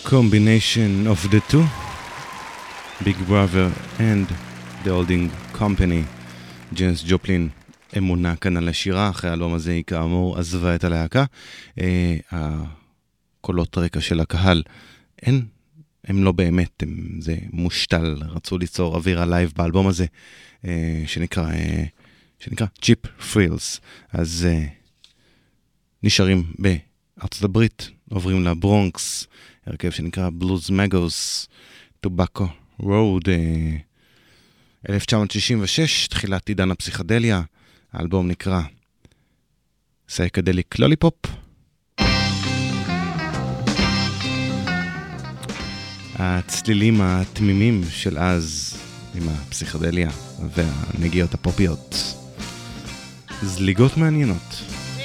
combination of the two, Big Brother and the Holding Company. ג'נס ג'ופלין אמונה כאן על השירה, אחרי האלבום הזה היא כאמור עזבה את הלהקה. הקולות רקע של הקהל הם לא באמת, זה מושתל, רצו ליצור אווירה לייב באלבום הזה שנקרא Cheap Thrills. אז נשארים בארצות הברית, עוברים לברונקס, הרכב שנקרא Blues Magos, Tobacco Road, 1966, תחילת עידן הפסיכדליה. האלבום נקרא Psychedelic Lollipop. הצלילים התמימים של אז עם הפסיכדליה והנגיעות הפופיות, זליגות מעניינות.